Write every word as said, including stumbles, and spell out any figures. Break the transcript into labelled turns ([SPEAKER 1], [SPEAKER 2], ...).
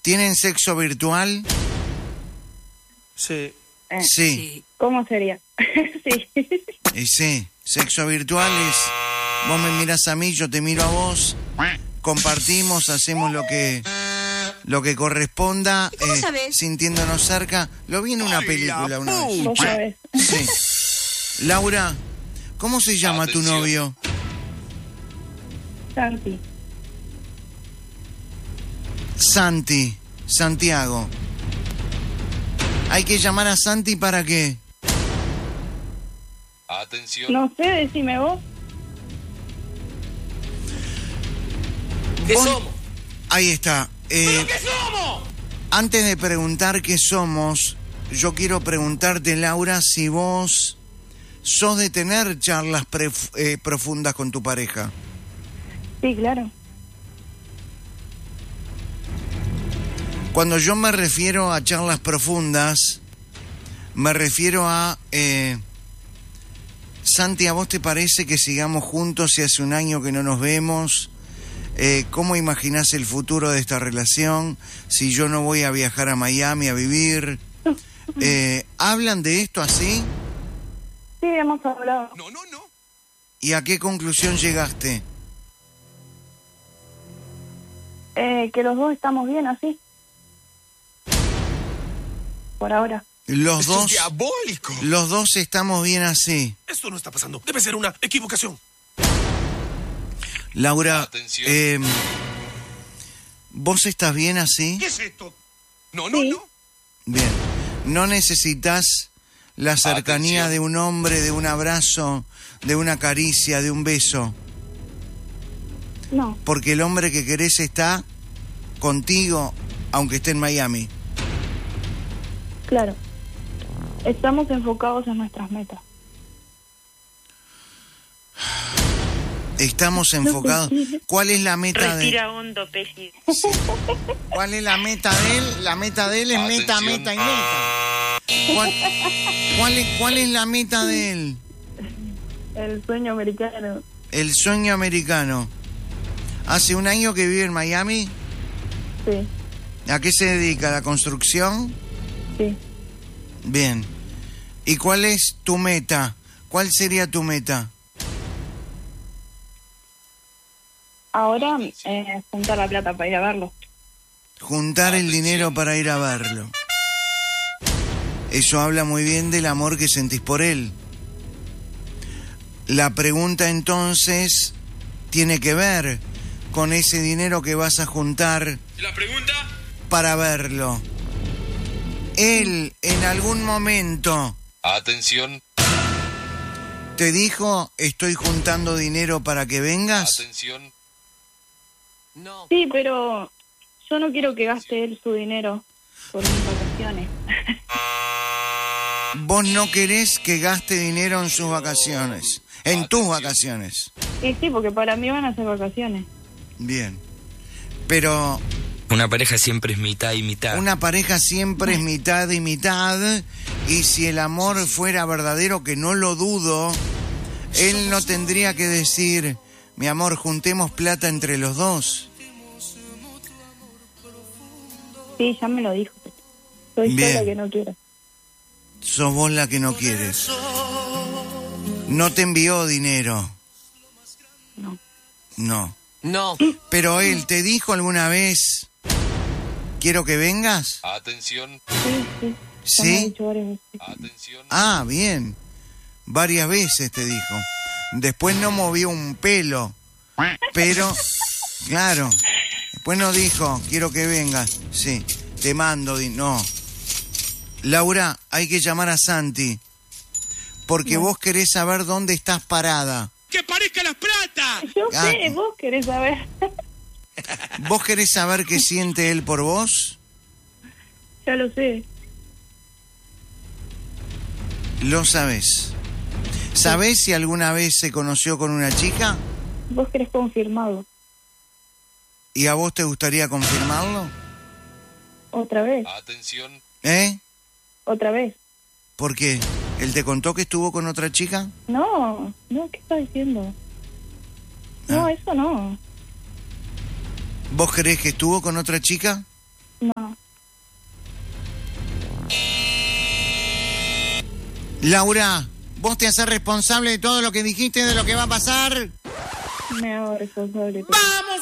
[SPEAKER 1] ¿Tienen sexo virtual?
[SPEAKER 2] Sí.
[SPEAKER 3] Eh,
[SPEAKER 1] Sí.
[SPEAKER 3] ¿Cómo sería? Sí.
[SPEAKER 1] Y sí, sexo virtual es... Vos me mirás a mí, yo te miro a vos, compartimos, hacemos lo que lo que corresponda,
[SPEAKER 4] ¿Cómo
[SPEAKER 1] eh,
[SPEAKER 4] sabés?
[SPEAKER 1] sintiéndonos cerca. Lo vi en una película una vez.
[SPEAKER 3] Vos sabés.
[SPEAKER 1] Sí. Laura, ¿cómo se llama tu
[SPEAKER 5] Atención.
[SPEAKER 1] novio?
[SPEAKER 3] Santi.
[SPEAKER 1] Santi, Santiago. ¿Hay que llamar a Santi para qué?
[SPEAKER 5] Atención.
[SPEAKER 3] No sé, decime vos.
[SPEAKER 2] ¿Qué
[SPEAKER 1] Vos-
[SPEAKER 2] somos?
[SPEAKER 1] Ahí está. Eh,
[SPEAKER 2] ¿Qué somos?
[SPEAKER 1] antes de preguntar qué somos, yo quiero preguntarte, Laura, si vos sos de tener charlas pref- eh, profundas con tu pareja.
[SPEAKER 3] Sí, claro.
[SPEAKER 1] Cuando yo me refiero a charlas profundas, me refiero a... Eh, Santi, ¿a vos te parece que sigamos juntos si hace un año que no nos vemos? Eh, ¿Cómo imaginás el futuro de esta relación si yo no voy a viajar a Miami a vivir? Eh, ¿Hablan de esto así?
[SPEAKER 3] Sí, hemos hablado.
[SPEAKER 5] No, no, no.
[SPEAKER 1] ¿Y a qué conclusión llegaste?
[SPEAKER 3] Eh, que los dos estamos bien así. Por ahora.
[SPEAKER 1] Los
[SPEAKER 5] Esto
[SPEAKER 1] dos,
[SPEAKER 5] es diabólico.
[SPEAKER 1] los dos estamos bien así.
[SPEAKER 2] Esto no está pasando. Debe ser una equivocación.
[SPEAKER 1] Laura,
[SPEAKER 5] Atención.
[SPEAKER 1] eh, ¿vos estás bien así?
[SPEAKER 2] ¿Qué es esto?
[SPEAKER 5] No, no,
[SPEAKER 3] Sí.
[SPEAKER 5] no.
[SPEAKER 1] Bien. ¿No necesitas la cercanía
[SPEAKER 5] Atención.
[SPEAKER 1] de un hombre, de un abrazo, de una caricia, de un beso?
[SPEAKER 3] No,
[SPEAKER 1] Porque el hombre que querés está contigo, aunque esté en Miami.
[SPEAKER 3] claro. Estamos enfocados en nuestras metas.
[SPEAKER 1] Estamos enfocados. ¿Cuál es la meta de
[SPEAKER 6] Respira hondo, Peji.
[SPEAKER 1] ¿Cuál es la meta de él? La meta de él es meta,
[SPEAKER 5] Atención.
[SPEAKER 1] meta y meta. ¿Cuál, cuál es, ¿Cuál es la meta de él?
[SPEAKER 3] El sueño americano.
[SPEAKER 1] El sueño americano. ¿Hace un año que vive en Miami?
[SPEAKER 3] Sí,
[SPEAKER 1] ¿A qué se dedica? ¿A la construcción?
[SPEAKER 3] sí.
[SPEAKER 1] Bien. ¿Y cuál es tu meta? ¿Cuál sería tu meta?
[SPEAKER 3] Ahora, eh, juntar la plata para ir a verlo.
[SPEAKER 1] Juntar el dinero para ir a verlo. Eso habla muy bien del amor que sentís por él. La pregunta entonces tiene que ver con ese dinero que vas a juntar
[SPEAKER 5] ¿La pregunta?
[SPEAKER 1] para verlo. Él en algún momento
[SPEAKER 5] Atención.
[SPEAKER 1] te dijo, estoy juntando dinero para que vengas.
[SPEAKER 5] Atención.
[SPEAKER 2] No.
[SPEAKER 3] Sí, pero yo no quiero que gaste él su dinero por mis vacaciones.
[SPEAKER 1] Vos no querés que gaste dinero en sus vacaciones, en tus vacaciones.
[SPEAKER 3] Y sí, porque para mí van a ser vacaciones.
[SPEAKER 1] Bien. Pero
[SPEAKER 7] Una pareja siempre es mitad y mitad.
[SPEAKER 1] una pareja siempre es mitad y mitad, y si el amor fuera verdadero, que no lo dudo, él no tendría que decir, mi amor, juntemos plata entre los dos.
[SPEAKER 3] Sí, ya me lo dijo. Soy yo
[SPEAKER 1] Bien.
[SPEAKER 3] la que no quiero.
[SPEAKER 1] Sos vos la que no quieres. No te envió dinero.
[SPEAKER 3] No.
[SPEAKER 1] No.
[SPEAKER 2] No.
[SPEAKER 1] Pero él te dijo alguna vez, quiero que vengas.
[SPEAKER 5] Atención.
[SPEAKER 3] Sí, sí. Ya me ha
[SPEAKER 1] ¿Sí?
[SPEAKER 3] dicho varias veces.
[SPEAKER 5] Atención.
[SPEAKER 1] Ah, bien. Varias veces te dijo. Después no movió un pelo. Pero, claro. Después no dijo, quiero que vengas. Sí, te mando. di- No. Laura, hay que llamar a Santi. Porque vos querés saber dónde estás parada.
[SPEAKER 5] ¡Que parezca las plata!
[SPEAKER 3] Yo
[SPEAKER 1] Ah.
[SPEAKER 3] sé, vos querés saber.
[SPEAKER 1] ¿Vos querés saber qué siente él por vos?
[SPEAKER 3] Ya lo sé.
[SPEAKER 1] Lo sabés. ¿Sabés si alguna vez se conoció con una chica?
[SPEAKER 3] Vos querés confirmarlo.
[SPEAKER 1] ¿Y a vos te gustaría confirmarlo?
[SPEAKER 3] Otra vez,
[SPEAKER 5] Atención.
[SPEAKER 1] ¿Eh?
[SPEAKER 3] otra vez.
[SPEAKER 1] ¿Por qué? ¿Él te contó que estuvo con otra chica?
[SPEAKER 3] No, no, ¿qué estás diciendo? No,
[SPEAKER 1] Ah.
[SPEAKER 3] eso no.
[SPEAKER 1] ¿Vos creés que estuvo con otra chica?
[SPEAKER 3] No.
[SPEAKER 1] Laura, ¿vos te haces responsable de todo lo que dijiste, de lo que va a pasar?
[SPEAKER 3] Me hago responsable.
[SPEAKER 1] ¡Vamos